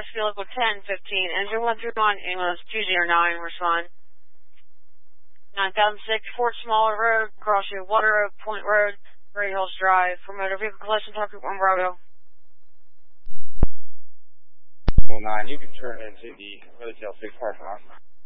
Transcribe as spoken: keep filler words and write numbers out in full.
vehicle ten fifteen, engine one through one, ambulance two zero nine, respond. nine thousand six, Fort Smaller Road, crossing Water Road, Point Road, Gray Hills Drive. For motor vehicle collision, talk to one Bravo. Well, nine, you can turn into the Roadtail six parking lot.